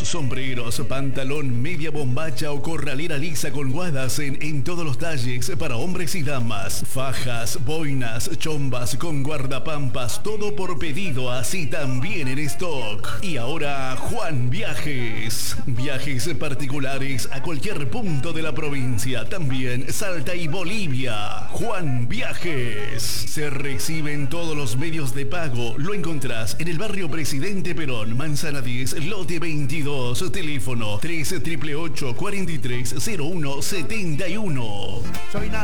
sombreros, pantalón, media bombacha o corralera lisa con guadas en todos los talles para hombres y damas. Fajas, boinas, chombas con guardapampas, todo por pedido, así también en stock. Y ahora Juan Viajes. Viajes particulares a cualquier punto de la provincia, también Salta y Bolivia. Juan Viajes. Se recibe en todos los medios de pago. Lo encontrás en el barrio Presidente Perón, Manzana 10, lote 22, teléfono 3888 430171.